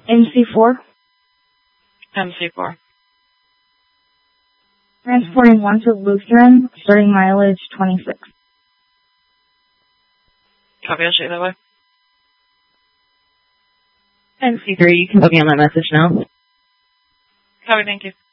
MC4. MC4. Transporting 1 to Lutheran, starting mileage 26. Copy, I'll shoot that way. MC3, you can put me on that message now. Copy, thank you.